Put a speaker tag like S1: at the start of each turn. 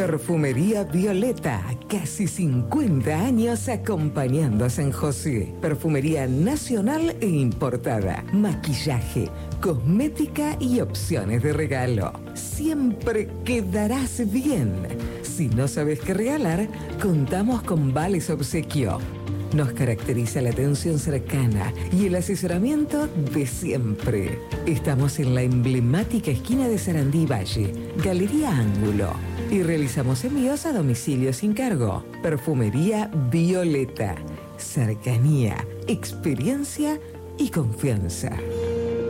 S1: Perfumería Violeta, casi 50 años acompañando a San José. Perfumería nacional e importada. Maquillaje, cosmética y opciones de regalo. Siempre quedarás bien. Si no sabes qué regalar, contamos con vales obsequio. Nos caracteriza la atención cercana y el asesoramiento de siempre. Estamos en la emblemática esquina de Sarandí Valle, Galería Ángulo. Y realizamos envíos a domicilio sin cargo. Perfumería Violeta. Cercanía, experiencia y confianza.